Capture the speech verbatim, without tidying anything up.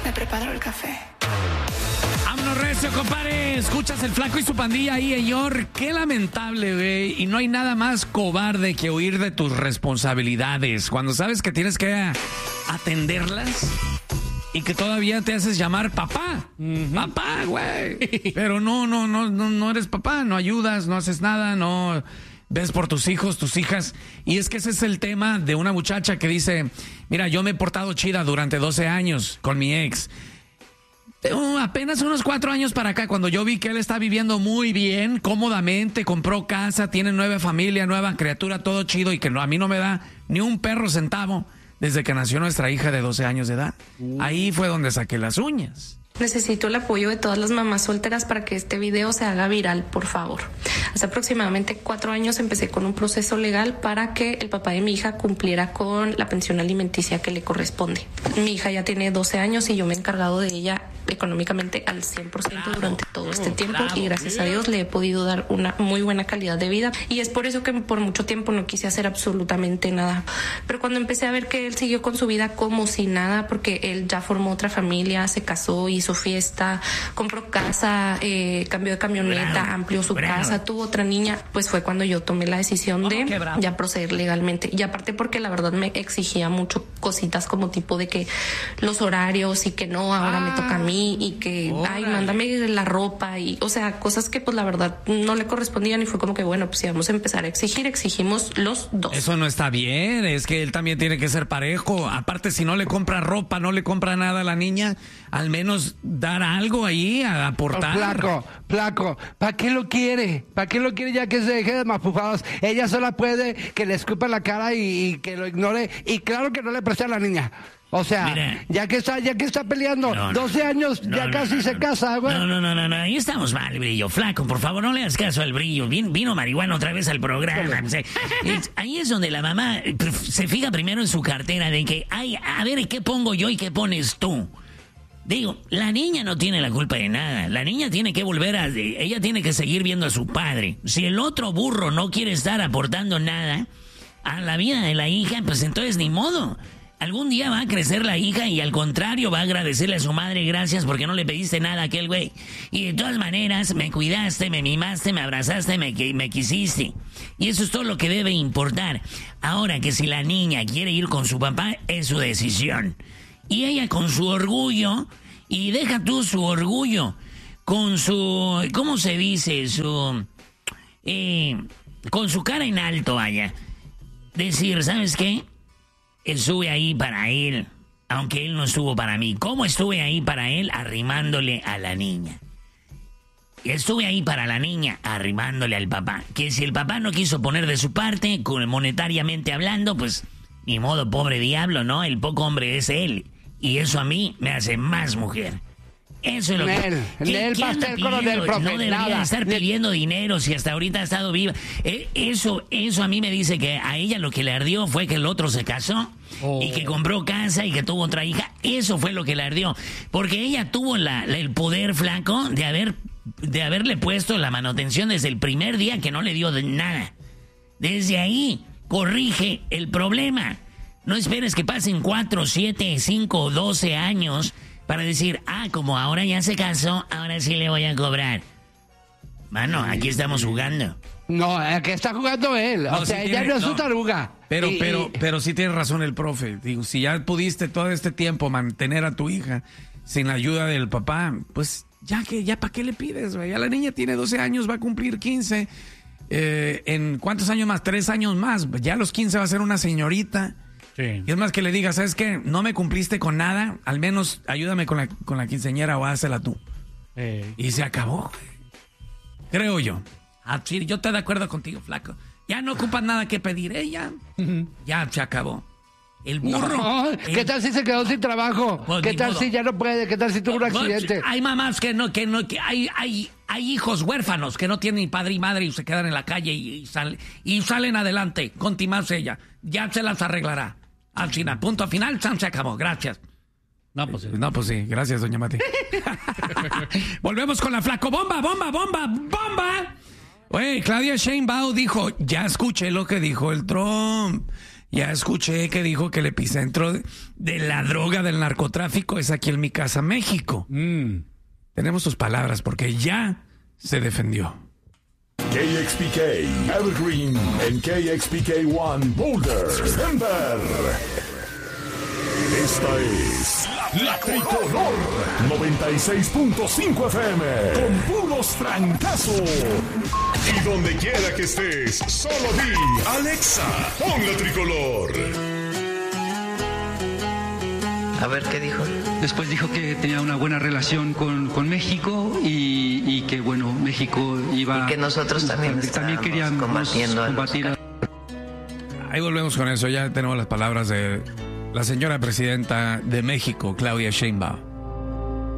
me preparo el café. Vámonos recio, compadre. Escuchas el Flaco y su pandilla ahí, señor. Qué lamentable, güey. Y no hay nada más cobarde que huir de tus responsabilidades. Cuando sabes que tienes que atenderlas y que todavía te haces llamar papá. Uh-huh. Papá, güey. Pero no, no, no, no, no eres papá. No ayudas, no haces nada, no ves por tus hijos, tus hijas. Y es que ese es el tema de una muchacha que dice, mira, yo me he portado chida durante doce años con mi ex. Uh, apenas unos cuatro años para acá, cuando yo vi que él está viviendo muy bien, cómodamente, compró casa, tiene nueva familia, nueva criatura, todo chido, y que no, a mí no me da ni un perro centavo desde que nació nuestra hija de doce años de edad. Uh. Ahí fue donde saqué las uñas. Necesito el apoyo de todas las mamás solteras para que este video se haga viral, por favor. Hace aproximadamente cuatro años empecé con un proceso legal para que el papá de mi hija cumpliera con la pensión alimenticia que le corresponde. Mi hija ya tiene doce años y yo me he encargado de ella económicamente al cien por ciento durante todo este tiempo y gracias a Dios le he podido dar una muy buena calidad de vida y es por eso que por mucho tiempo no quise hacer absolutamente nada. Pero cuando empecé a ver que él siguió con su vida como si nada, porque él ya formó otra familia, se casó, hizo fiesta, compró casa, eh, cambió de camioneta, bravo, amplió su bravo. casa, tuvo otra niña, pues fue cuando yo tomé la decisión oh, de ya proceder legalmente. Y aparte porque la verdad me exigía mucho cositas como tipo de que los horarios y que no, ahora ah. me toca a mí y que, Órale. ay, mándame la ropa y, o sea, cosas que pues la verdad no le correspondían y fue como que, bueno, pues si vamos a empezar a exigir, exigimos los dos. Eso no está bien, es que él también tiene que ser parejo. Aparte, si no le compra ropa, no le compra nada a la niña, al menos dar algo ahí, a aportar. Oh, flaco, flaco, ¿para qué lo quiere? ¿Para qué lo quiere ya que se deje de mafufados? Ella sola puede que le escupa la cara y, y que lo ignore y claro que no le preste a la niña. O sea, Mira, ya que está, ya que está peleando, no, no, doce años, no, ya no, casi no, se no, casa, güey. No, no, no, no, no, ahí estamos mal, Brillo. Flaco, por favor, no le hagas caso al Brillo. Vino, vino marihuana otra vez al programa. O sea, es, ahí es donde la mamá se fija primero en su cartera de que, ay, a ver, ¿qué pongo yo y qué pones tú? Digo, la niña no tiene la culpa de nada. La niña tiene que volver a... Ella tiene que seguir viendo a su padre. Si el otro burro no quiere estar aportando nada a la vida de la hija, pues entonces ni modo. Algún día va a crecer la hija y al contrario va a agradecerle a su madre gracias porque no le pediste nada a aquel güey. Y de todas maneras me cuidaste, me mimaste, me abrazaste, me, me quisiste. Y eso es todo lo que debe importar. Ahora que si la niña quiere ir con su papá es su decisión. Y ella con su orgullo, y deja tú su orgullo, con su, ¿cómo se dice? Su, eh, con su cara en alto, vaya. Decir, ¿sabes qué? Estuve ahí para él, aunque él no estuvo para mí. ¿Cómo estuve ahí para él? Arrimándole a la niña. Estuve ahí para la niña, arrimándole al papá. Que si el papá no quiso poner de su parte, monetariamente hablando, pues ni modo, pobre diablo, ¿no? El poco hombre es él. Y eso a mí me hace más mujer. Eso es lo Nel, que... Nel, ¿Qué anda pidiendo? del profe, no debería nada. estar pidiendo dinero si hasta ahorita ha estado viva. Eh, eso, eso a mí me dice que a ella lo que le ardió fue que el otro se casó oh. y que compró casa y que tuvo otra hija. Eso fue lo que le ardió. Porque ella tuvo la, la, el poder, Flaco, de haber de haberle puesto la manutención desde el primer día que no le dio de nada. Desde ahí, corrige el problema. No esperes que pasen cuatro, siete, cinco o doce años para decir, ah, como ahora ya se casó, ahora sí le voy a cobrar. Mano, aquí estamos jugando. No, el que está jugando él. No, o sea, sí ella tiene, no es su taruga. Pero, y, pero, y... pero sí tiene razón el profe. Digo, si ya pudiste todo este tiempo mantener a tu hija sin la ayuda del papá, pues ya que, ya para qué le pides, güey. Ya la niña tiene doce años, va a cumplir quince. Eh, ¿En cuántos años más? Tres años más. Ya a los quince va a ser una señorita. Sí. Y es más que le diga, ¿sabes qué? No me cumpliste con nada, al menos ayúdame con la, con la quinceañera o hazla tú. Eh. Y se acabó. Creo yo. Ah, sí, yo estoy de acuerdo contigo, Flaco. Ya no ocupas nada que pedir, ella. ¿eh? Ya se acabó. El burro. No, ¿qué el... tal si se quedó sin trabajo? Pues, ¿Qué tal modo. si ya no puede? ¿Qué tal si tuvo pues, un accidente? Hay mamás que no, que no, que hay, hay, hay hijos huérfanos que no tienen ni padre y madre y se quedan en la calle y, y, sal, y salen adelante. Continuamos ella. Ya se las arreglará. Al final, punto final, se acabó. Gracias. No, pues sí. No, pues sí. Gracias, doña Mati. Volvemos con la Flaco. ¡Bomba, bomba, bomba, bomba! Oye, Claudia Sheinbaum dijo, ya escuché lo que dijo el Trump. Ya escuché que dijo que el epicentro de la droga del narcotráfico es aquí en mi casa, México. Mm. Tenemos tus palabras porque ya se defendió. K X P K, Evergreen, en K X P K uno, Boulder, Denver. Esta es La Tricolor noventa y seis punto cinco F M, con puros trancazos. Y donde quiera que estés, solo di Alexa, pon La Tricolor. A ver, ¿qué dijo? Después dijo que tenía una buena relación con, con México y, y que, bueno, México iba... Y que nosotros también, también queríamos combatiendo combatir a... Ahí volvemos con eso, ya tenemos las palabras de la señora presidenta de México, Claudia Sheinbaum.